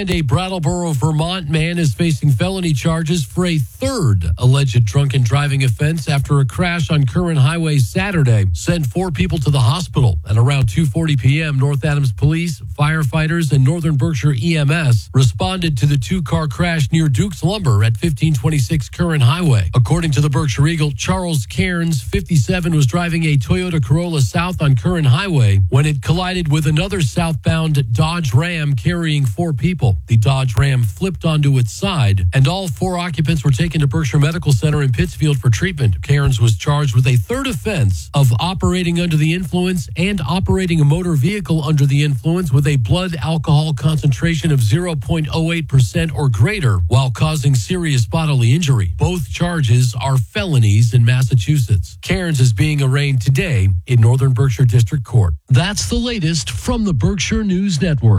And a Brattleboro, Vermont man is facing felony charges for a third alleged drunken driving offense after a crash on Current Highway Saturday sent 4 people to the hospital. At around 2:40 p.m., North Adams Police, firefighters, and Northern Berkshire EMS responded to the 2-car crash near Duke's Lumber at 1526 Current Highway. According to the Berkshire Eagle, Charles Cairns, 57, was driving a Toyota Corolla South on Current Highway when it collided with another southbound Dodge Ram carrying 4 people. The Dodge Ram flipped onto its side, and all 4 occupants were taken to Berkshire Medical Center in Pittsfield for treatment. Cairns was charged with a third offense of operating under the influence and operating a motor vehicle under the influence with a blood alcohol concentration of 0.08% or greater while causing serious bodily injury. Both charges are felonies in Massachusetts. Cairns is being arraigned today in Northern Berkshire District Court. That's the latest from the Berkshire News Network.